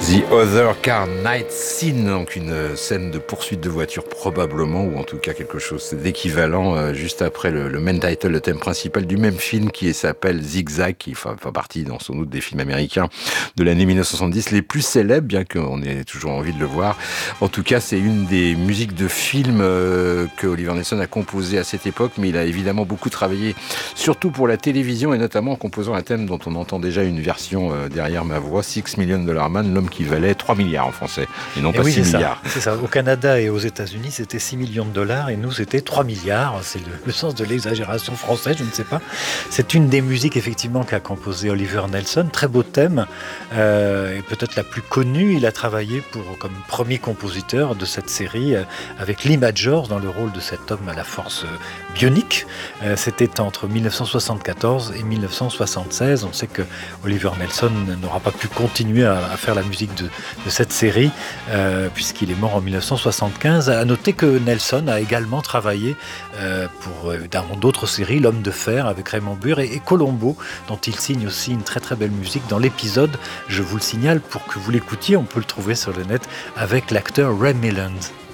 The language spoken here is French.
The Other Car Night Scene, donc une scène de poursuite de voiture probablement, ou en tout cas quelque chose d'équivalent, juste après le main title, le thème principal du même film qui s'appelle Zigzag, qui fait partie dans sans doute des films américains de l'année 1970 les plus célèbres, bien qu'on ait toujours envie de le voir. En tout cas, c'est une des musiques de films que Oliver Nelson a composé à cette époque, mais il a évidemment beaucoup travaillé, surtout pour la télévision, et notamment en composant un thème dont on entend déjà une version derrière ma voix, $6 Million Man, l'homme qui valait 3 milliards en français, et non pas 6 milliards. C'est ça. Au Canada et aux États-Unis, c'était 6 millions de dollars, et nous, c'était 3 milliards. C'est le sens de l'exagération française, je ne sais pas. C'est une des musiques, effectivement, qu'a composé Oliver Nelson. Très beau thème, et peut-être la plus connue. Il a travaillé comme premier compositeur de cette série, avec Lee Majors dans le rôle de cet homme à la force bionique. C'était entre 1974 et 1976. On sait que Oliver Nelson n'aura pas pu continuer à faire la musique de cette série, puisqu'il est mort en 1975. À noter que Nelson a également travaillé dans d'autres séries, L'Homme de Fer avec Raymond Burr et Colombo, dont il signe aussi une très très belle musique dans l'épisode. Je vous le signale pour que vous l'écoutiez, on peut le trouver sur le net avec l'acteur Ray Milland.